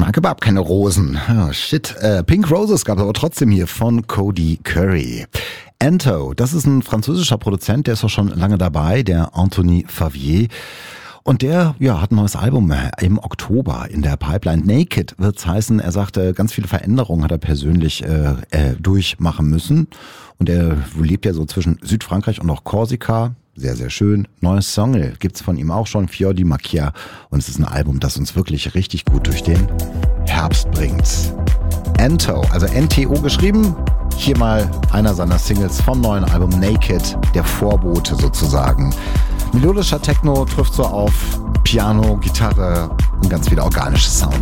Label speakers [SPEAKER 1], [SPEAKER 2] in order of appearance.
[SPEAKER 1] mag überhaupt keine Rosen. Oh, shit. Pink Roses gab es aber trotzdem hier von Cody Curry. Ento, das ist ein französischer Produzent, der ist auch schon lange dabei, der Anthony Favier. Und der hat ein neues Album im Oktober in der Pipeline. Naked wird's heißen. Er sagte, ganz viele Veränderungen hat er persönlich durchmachen müssen. Und er lebt ja so zwischen Südfrankreich und auch Korsika. Sehr, sehr schön. Neues Song gibt's von ihm auch schon, Fior di Macchia. Und es ist ein Album, das uns wirklich richtig gut durch den Herbst bringt. Ento, also NTO geschrieben. Hier mal einer seiner Singles vom neuen Album Naked, der Vorbote sozusagen. Melodischer Techno trifft so auf Piano, Gitarre und ganz viel organisches Sound.